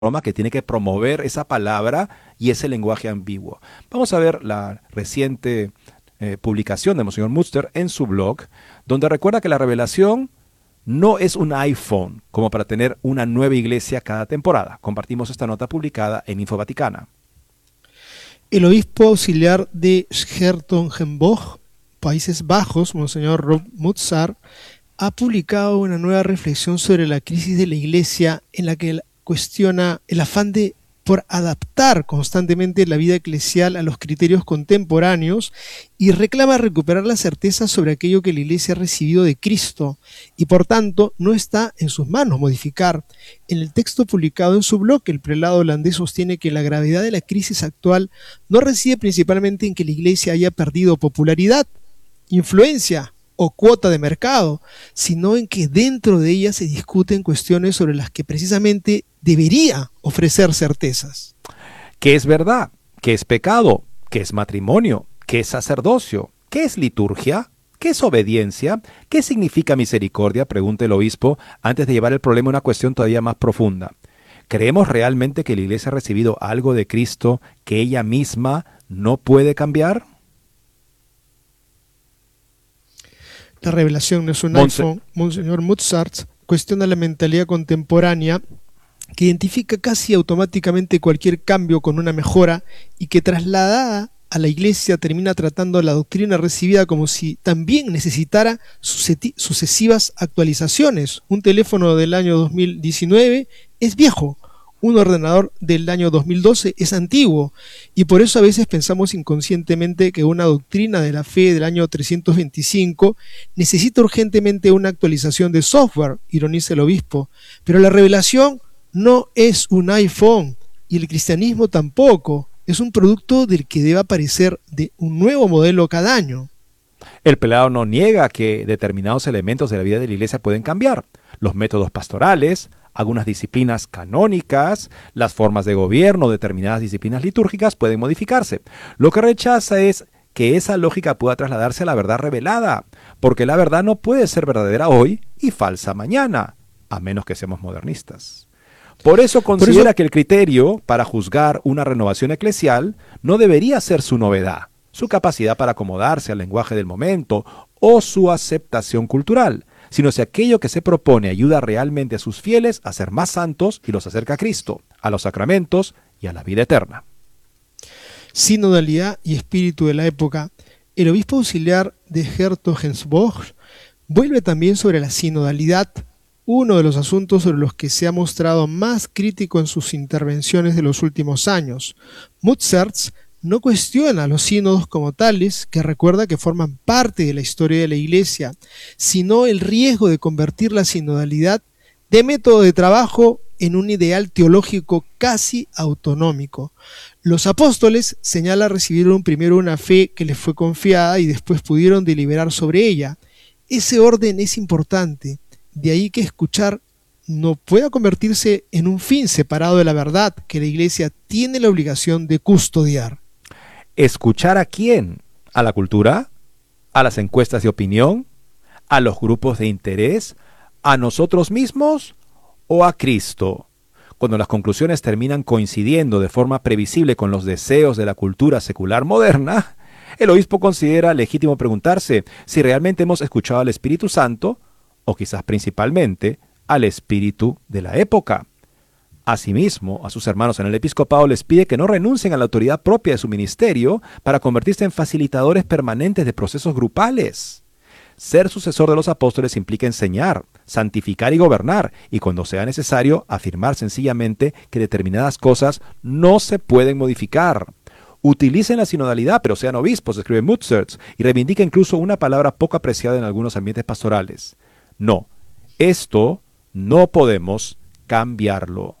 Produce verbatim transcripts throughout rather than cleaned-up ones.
Roma que tiene que promover esa palabra y ese lenguaje ambiguo. Vamos a ver la reciente eh, publicación de Monseñor Mutzer en su blog, donde recuerda que la revelación no es un iPhone como para tener una nueva iglesia cada temporada. Compartimos esta nota publicada en Info Vaticana. El obispo auxiliar de 's-Hertogenbosch, Países Bajos, Monseñor Rob Mutzer, ha publicado una nueva reflexión sobre la crisis de la iglesia en la que cuestiona el afán de por adaptar constantemente la vida eclesial a los criterios contemporáneos y reclama recuperar la certeza sobre aquello que la Iglesia ha recibido de Cristo y por tanto no está en sus manos modificar. En el texto publicado en su blog, el prelado holandés sostiene que la gravedad de la crisis actual no reside principalmente en que la Iglesia haya perdido popularidad, influencia o cuota de mercado, sino en que dentro de ella se discuten cuestiones sobre las que precisamente debería ofrecer certezas. ¿Qué es verdad? ¿Qué es pecado? ¿Qué es matrimonio? ¿Qué es sacerdocio? ¿Qué es liturgia? ¿Qué es obediencia? ¿Qué significa misericordia? Pregunta el obispo antes de llevar el problema a una cuestión todavía más profunda. ¿Creemos realmente que la Iglesia ha recibido algo de Cristo que ella misma no puede cambiar? La revelación no es un Monse iPhone. Monseñor Mutzer cuestiona la mentalidad contemporánea que identifica casi automáticamente cualquier cambio con una mejora y que trasladada a la iglesia termina tratando la doctrina recibida como si también necesitara sucesivas actualizaciones. Un teléfono del año dos mil diecinueve es viejo, un ordenador del año dos mil doce es antiguo y por eso a veces pensamos inconscientemente que una doctrina de la fe del año trescientos veinticinco necesita urgentemente una actualización de software, ironiza el obispo, pero la revelación no es un iPhone y el cristianismo tampoco, es un producto del que debe aparecer de un nuevo modelo cada año. El prelado no niega que determinados elementos de la vida de la iglesia pueden cambiar, los métodos pastorales, algunas disciplinas canónicas, las formas de gobierno, determinadas disciplinas litúrgicas pueden modificarse. Lo que rechaza es que esa lógica pueda trasladarse a la verdad revelada, porque la verdad no puede ser verdadera hoy y falsa mañana, a menos que seamos modernistas. Por eso considera Por eso... que el criterio para juzgar una renovación eclesial no debería ser su novedad, su capacidad para acomodarse al lenguaje del momento o su aceptación cultural, sino si aquello que se propone ayuda realmente a sus fieles a ser más santos y los acerca a Cristo, a los sacramentos y a la vida eterna. Sinodalidad y espíritu de la época. El obispo auxiliar de 's-Hertogenbosch vuelve también sobre la sinodalidad, uno de los asuntos sobre los que se ha mostrado más crítico en sus intervenciones de los últimos años. Mutzer no cuestiona a los sínodos como tales, que recuerda que forman parte de la historia de la Iglesia, sino el riesgo de convertir la sinodalidad de método de trabajo en un ideal teológico casi autonómico. Los apóstoles, señala, recibieron primero una fe que les fue confiada y después pudieron deliberar sobre ella. Ese orden es importante, de ahí que escuchar no pueda convertirse en un fin separado de la verdad que la Iglesia tiene la obligación de custodiar. ¿Escuchar a quién? ¿A la cultura? ¿A las encuestas de opinión? ¿A los grupos de interés? ¿A nosotros mismos? ¿O a Cristo? Cuando las conclusiones terminan coincidiendo de forma previsible con los deseos de la cultura secular moderna, el obispo considera legítimo preguntarse si realmente hemos escuchado al Espíritu Santo o quizás principalmente al espíritu de la época. Asimismo, a sus hermanos en el episcopado les pide que no renuncien a la autoridad propia de su ministerio para convertirse en facilitadores permanentes de procesos grupales. Ser sucesor de los apóstoles implica enseñar, santificar y gobernar, y cuando sea necesario, afirmar sencillamente que determinadas cosas no se pueden modificar. Utilicen la sinodalidad, pero sean obispos, escribe Mutzer, y reivindica incluso una palabra poco apreciada en algunos ambientes pastorales. No, esto no podemos cambiarlo.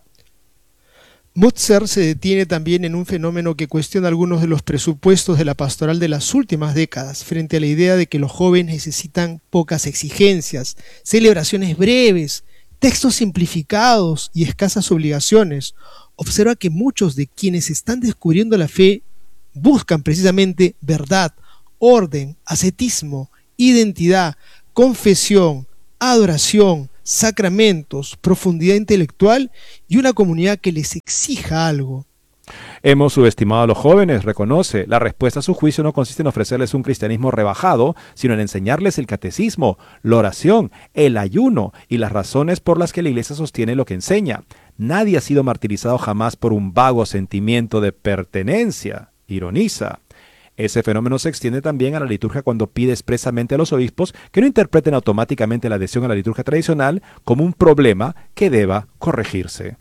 Mutzer se detiene también en un fenómeno que cuestiona algunos de los presupuestos de la pastoral de las últimas décadas, frente a la idea de que los jóvenes necesitan pocas exigencias, celebraciones breves, textos simplificados y escasas obligaciones. Observa que muchos de quienes están descubriendo la fe buscan precisamente verdad, orden, ascetismo, identidad, confesión, adoración, sacramentos, profundidad intelectual y una comunidad que les exija algo. Hemos subestimado a los jóvenes, reconoce. La respuesta a su juicio no consiste en ofrecerles un cristianismo rebajado, sino en enseñarles el catecismo, la oración, el ayuno y las razones por las que la Iglesia sostiene lo que enseña. Nadie ha sido martirizado jamás por un vago sentimiento de pertenencia, ironiza. Ese fenómeno se extiende también a la liturgia cuando pide expresamente a los obispos que no interpreten automáticamente la adhesión a la liturgia tradicional como un problema que deba corregirse.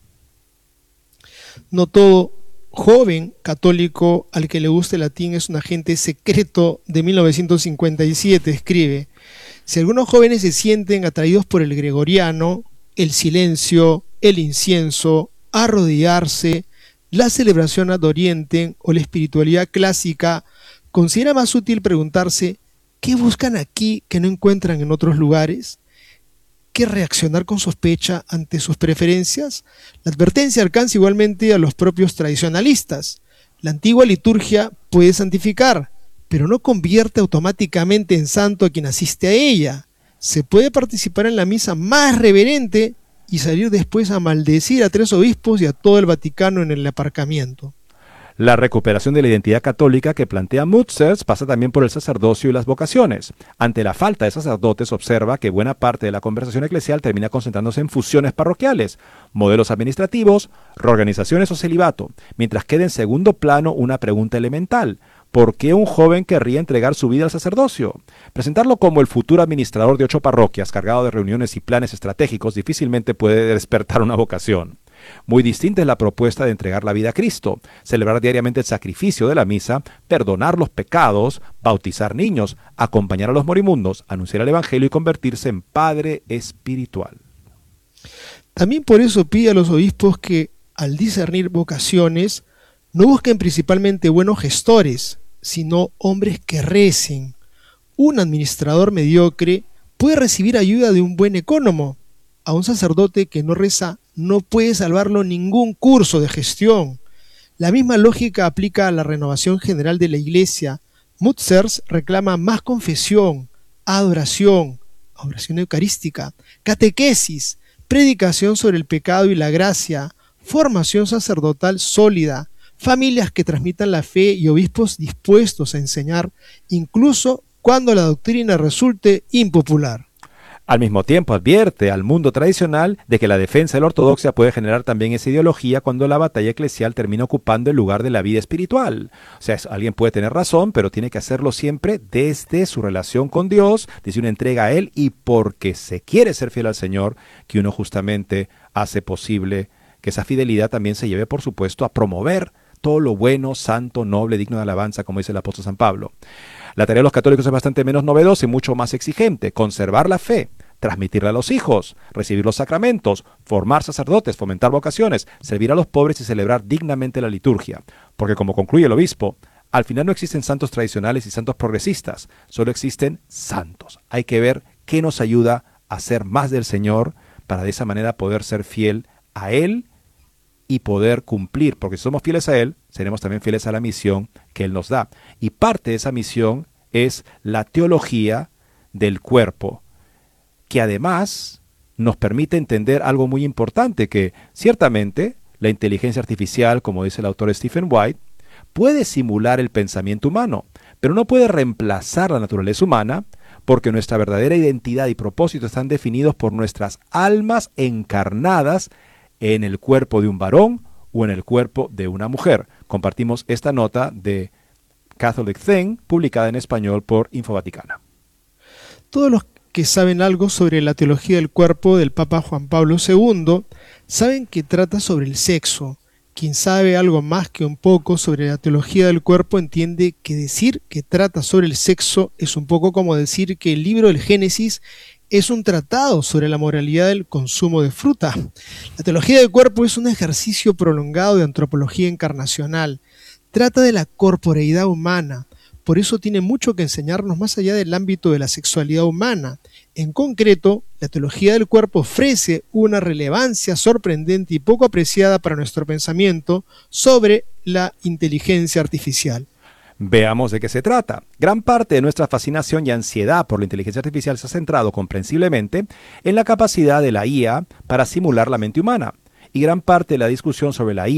No todo joven católico al que le guste el latín es un agente secreto de mil novecientos cincuenta y siete, escribe. Si algunos jóvenes se sienten atraídos por el gregoriano, el silencio, el incienso, arrodillarse, la celebración ad orientem o la espiritualidad clásica, considera más útil preguntarse ¿qué buscan aquí que no encuentran en otros lugares? ¿Qué reaccionar con sospecha ante sus preferencias? La advertencia alcanza igualmente a los propios tradicionalistas. La antigua liturgia puede santificar, pero no convierte automáticamente en santo a quien asiste a ella. Se puede participar en la misa más reverente y salir después a maldecir a tres obispos y a todo el Vaticano en el aparcamiento. La recuperación de la identidad católica que plantea Mutzers pasa también por el sacerdocio y las vocaciones. Ante la falta de sacerdotes, observa que buena parte de la conversación eclesial termina concentrándose en fusiones parroquiales, modelos administrativos, reorganizaciones o celibato, mientras queda en segundo plano una pregunta elemental. ¿Por qué un joven querría entregar su vida al sacerdocio? Presentarlo como el futuro administrador de ocho parroquias, cargado de reuniones y planes estratégicos, difícilmente puede despertar una vocación. Muy distinta es la propuesta de entregar la vida a Cristo, celebrar diariamente el sacrificio de la misa, perdonar los pecados, bautizar niños, acompañar a los moribundos, anunciar el Evangelio y convertirse en padre espiritual. También por eso pide a los obispos que, al discernir vocaciones, no busquen principalmente buenos gestores, sino hombres que recen. Un administrador mediocre puede recibir ayuda de un buen ecónomo. A un sacerdote que no reza no puede salvarlo ningún curso de gestión. La misma lógica aplica a la renovación general de la Iglesia. Mutzers reclama más confesión, adoración, adoración eucarística, catequesis, predicación sobre el pecado y la gracia, formación sacerdotal sólida, familias que transmitan la fe y obispos dispuestos a enseñar, incluso cuando la doctrina resulte impopular. Al mismo tiempo advierte al mundo tradicional de que la defensa de la ortodoxia puede generar también esa ideología cuando la batalla eclesial termina ocupando el lugar de la vida espiritual. O sea, alguien puede tener razón, pero tiene que hacerlo siempre desde su relación con Dios, desde una entrega a Él y porque se quiere ser fiel al Señor, que uno justamente hace posible que esa fidelidad también se lleve, por supuesto, a promover todo lo bueno, santo, noble, digno de alabanza, como dice el apóstol San Pablo. La tarea de los católicos es bastante menos novedosa y mucho más exigente: conservar la fe, transmitirla a los hijos, recibir los sacramentos, formar sacerdotes, fomentar vocaciones, servir a los pobres y celebrar dignamente la liturgia. Porque, como concluye el obispo, al final no existen santos tradicionales y santos progresistas, solo existen santos. Hay que ver qué nos ayuda a ser más del Señor para de esa manera poder ser fiel a Él y poder cumplir, porque si somos fieles a Él, seremos también fieles a la misión que Él nos da. Y parte de esa misión es la teología del cuerpo, que además nos permite entender algo muy importante, que ciertamente la inteligencia artificial, como dice el autor Stephen White, puede simular el pensamiento humano, pero no puede reemplazar la naturaleza humana, porque nuestra verdadera identidad y propósito están definidos por nuestras almas encarnadas en el cuerpo de un varón o en el cuerpo de una mujer. Compartimos esta nota de Catholic Thing, publicada en español por Infovaticana. Todos los que saben algo sobre la teología del cuerpo del Papa Juan Pablo segundo saben que trata sobre el sexo. Quien sabe algo más que un poco sobre la teología del cuerpo entiende que decir que trata sobre el sexo es un poco como decir que el libro del Génesis es un tratado sobre la moralidad del consumo de fruta. La teología del cuerpo es un ejercicio prolongado de antropología encarnacional. Trata de la corporeidad humana. Por eso tiene mucho que enseñarnos más allá del ámbito de la sexualidad humana. En concreto, la teología del cuerpo ofrece una relevancia sorprendente y poco apreciada para nuestro pensamiento sobre la inteligencia artificial. Veamos de qué se trata. Gran parte de nuestra fascinación y ansiedad por la inteligencia artificial se ha centrado comprensiblemente en la capacidad de la I A para simular la mente humana. Y gran parte de la discusión sobre la I A